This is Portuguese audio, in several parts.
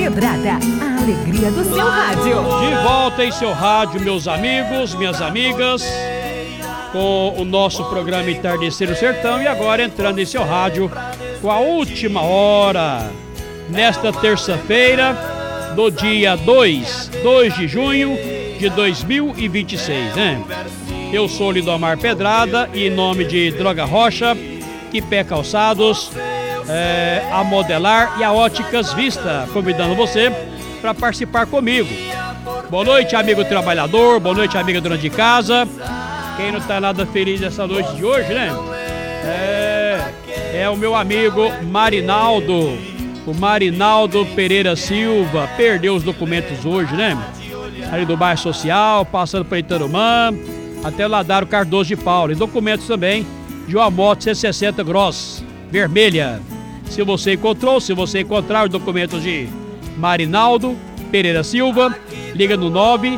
Pedrada, a alegria do seu rádio. De volta em seu rádio, meus amigos, minhas amigas, com o nosso programa Entardecer no Sertão. E agora entrando em seu rádio com a última hora, nesta terça-feira, do dia 2 de junho de 2026, né? Eu sou Lidomar Pedrada e em nome de Droga Rocha, Quipé Calçados, a Modelar e a Óticas Vista, convidando você para participar comigo. Boa noite, amigo trabalhador, boa noite, amiga dona de casa. Quem não está nada feliz nessa noite de hoje, né? É o meu amigo Marinaldo, o Marinaldo Pereira Silva, perdeu os documentos hoje, né? Ali do bairro social, passando por Itarumã, até o Ladaro Cardoso de Paula. E documentos também de uma moto C60 Gross, vermelha. Se você encontrou, se você encontrar os documentos de Marinaldo Pereira Silva, liga no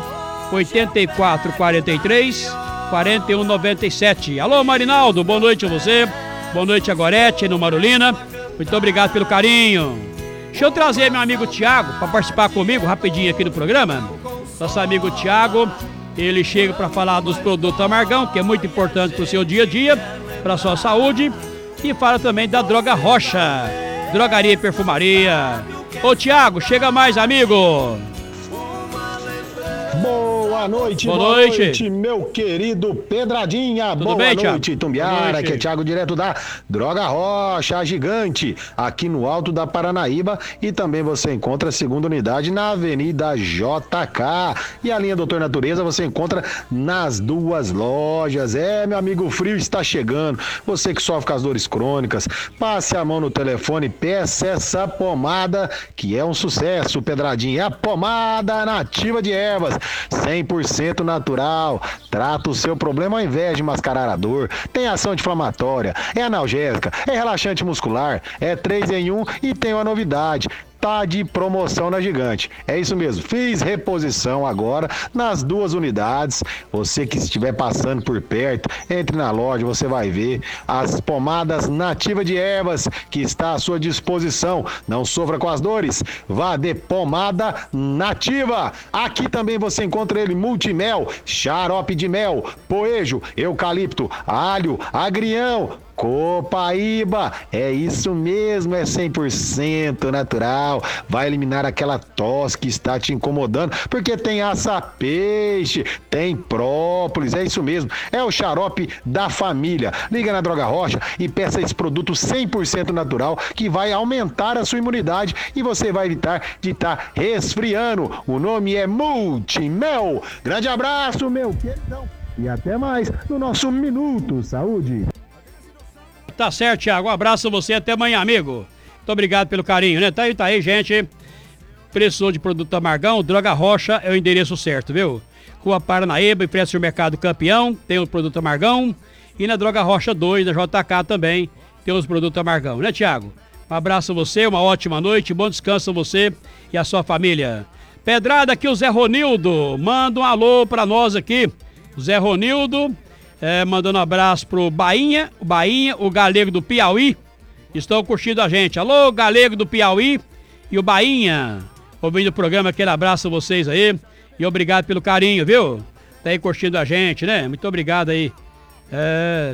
98443-4197. Alô, Marinaldo, boa noite a você. Boa noite a Gorete, no Marolina. Muito obrigado pelo carinho. Deixa eu trazer meu amigo Tiago para participar comigo rapidinho aqui no programa. Nosso amigo Tiago, ele chega para falar dos produtos Amargão, que é muito importante para o seu dia a dia, para a sua saúde. E fala também da Droga Rocha, drogaria e perfumaria. Ô Tiago, chega mais, amigo. Boa noite, boa noite, meu querido Pedradinha. Tudo boa bem, noite, Thiago? Tumbiara, que é Thiago direto da Droga Rocha, a gigante, aqui no Alto da Paranaíba. E também você encontra a segunda unidade na Avenida JK. E a linha Doutor Natureza você encontra nas duas lojas. Meu amigo, o frio está chegando. Você que sofre com as dores crônicas, passe a mão no telefone, peça essa pomada, que é um sucesso, Pedradinha. É a pomada nativa de ervas, 100% natural, trata o seu problema ao invés de mascarar a dor, tem ação anti-inflamatória, é analgésica, é relaxante muscular, é 3 em 1 e tem uma novidade. Tá de promoção na Gigante. É isso mesmo, fiz reposição agora nas duas unidades. Você que estiver passando por perto, entre na loja, você vai ver as pomadas nativas de ervas que está à sua disposição. Não sofra com as dores, vá de pomada nativa. Aqui também você encontra ele multimel, xarope de mel, poejo, eucalipto, alho, agrião, Copaíba, é isso mesmo, é 100% natural, vai eliminar aquela tosse que está te incomodando, porque tem aça-peixe, tem própolis, é isso mesmo, é o xarope da família. Liga na Droga Rocha e peça esse produto 100% natural que vai aumentar a sua imunidade e você vai evitar de estar resfriando. O nome é Multimel. Grande abraço, meu queridão, e até mais no nosso Minuto Saúde. Tá certo, Thiago. Um abraço a você, até amanhã, amigo. Muito obrigado pelo carinho, né? Tá aí, gente. Precisou de produto Amargão, Droga Rocha é o endereço certo, viu? Rua Paranaíba, em frente ao Mercado Campeão, tem o produto Amargão. E na Droga Rocha 2, da JK também, tem os produtos Amargão, né, Thiago? Um abraço a você, uma ótima noite, bom descanso a você e a sua família. Pedrada aqui, o Zé Ronildo. Manda um alô pra nós aqui. O Zé Ronildo. Mandando um abraço pro Bainha, o Galego do Piauí, estão curtindo a gente. Alô, Galego do Piauí e o Bainha, ouvindo o programa, aquele abraço a vocês aí, e obrigado pelo carinho, viu? Tá aí curtindo a gente, né? Muito obrigado aí.